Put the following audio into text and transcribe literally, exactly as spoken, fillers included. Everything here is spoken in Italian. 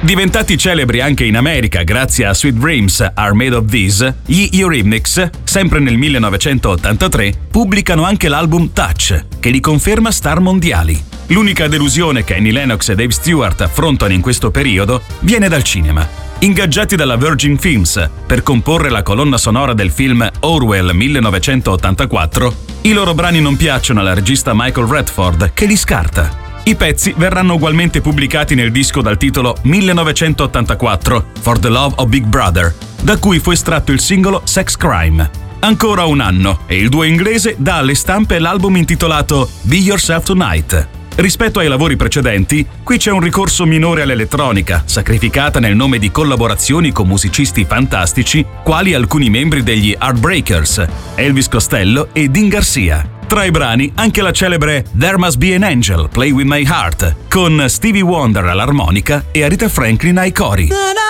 Diventati celebri anche in America grazie a Sweet Dreams Are Made of These, gli Eurythmics, sempre nel millenovecentottantatré, pubblicano anche l'album Touch, che li conferma star mondiali. L'unica delusione che Annie Lennox e Dave Stewart affrontano in questo periodo viene dal cinema. Ingaggiati dalla Virgin Films per comporre la colonna sonora del film Orwell millenovecentottantaquattro, i loro brani non piacciono alla regista Michael Redford, che li scarta. I pezzi verranno ugualmente pubblicati nel disco dal titolo millenovecentottantaquattro For the Love of Big Brother, da cui fu estratto il singolo Sex Crime. Ancora un anno e il duo inglese dà alle stampe l'album intitolato Be Yourself Tonight. Rispetto ai lavori precedenti, qui c'è un ricorso minore all'elettronica, sacrificata nel nome di collaborazioni con musicisti fantastici quali alcuni membri degli Heartbreakers, Elvis Costello e Dean Garcia. Tra i brani anche la celebre There Must Be an Angel, Play With My Heart, con Stevie Wonder all'armonica e Aretha Franklin ai cori.